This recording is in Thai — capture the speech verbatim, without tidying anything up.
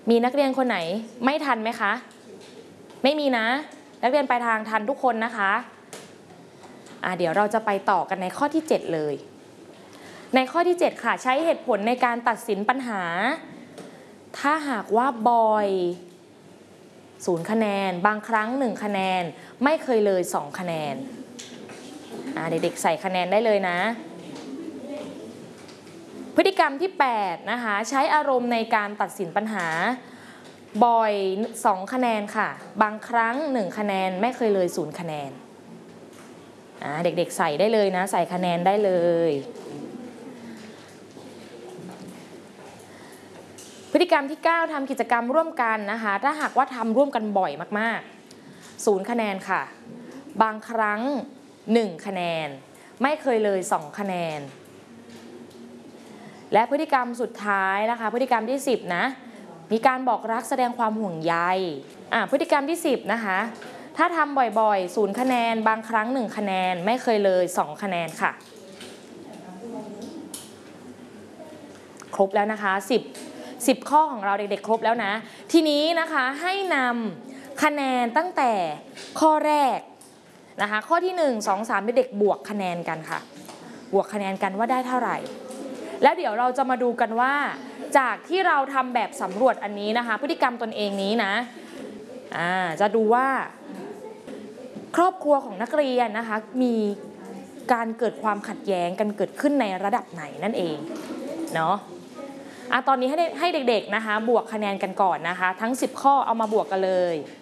มีนักเรียนคนไหนไม่ทันไหมคะไม่มีนะนักเรียนปลายทางทันทุกคนนะคะอ่ะเดี๋ยวเราจะไปต่อกันในข้อที่เจ็ดเลยในข้อที่เจ็ดค่ะใช้เหตุผลในการตัดสินปัญหาถ้าหากว่าบอยศูนย์คะแนนบางครั้งหนึ่งคะแนนไม่เคยเลยสองคะแนนอ่ะเด็กๆใส่คะแนนได้เลยนะพฤติกรรมที่แปดนะคะใช้อารมณ์ในการตัดสินปัญหาบ่อยสองคะแนนค่ะบางครั้งหนึ่งคะแนนไม่เคยเลยศูนย์คะแนนอ่าเด็กๆใส่ได้เลยนะใส่คะแนนได้เลยพฤติกรรมที่เก้าทำกิจกรรมร่วมกันนะคะถ้าหากว่าทำร่วมกันบ่อยมากๆศูนย์คะแนนค่ะบางครั้งหนึ่งคะแนนไม่เคยเลยสองคะแนนและพฤติกรรมสุดท้ายนะคะพฤติกรรมที่สิบนะมีการบอกรักแสดงความห่วงใยอ่ะพฤติกรรมที่สิบนะคะถ้าทำบ่อยๆศูนย์คะแนนบางครั้งหนึ่งคะแนนไม่เคยเลยสองคะแนนค่ะครบแล้วนะคะสิบ สิบข้อของเราเด็กๆครบแล้วนะทีนี้นะคะให้นำคะแนนตั้งแต่ข้อแรกนะคะข้อที่หนึ่ง สอง สามเด็กๆบวกคะแนนกันค่ะบวกคะแนนกันว่าได้เท่าไหร่แล้วเดี๋ยวเราจะมาดูกันว่าจากที่เราทำแบบสำรวจอันนี้นะคะพฤติกรรมตนเองนี้นะอ่าจะดูว่าครอบครัวของนักเรียนนะคะมีการเกิดความขัดแย้งกันเกิดขึ้นในระดับไหนนั่นเองเนาะอ่ะตอนนี้ให้ให้เด็กๆนะคะบวกคะแนนกันก่อนนะคะทั้งสิบข้อเอามาบวกกันเลย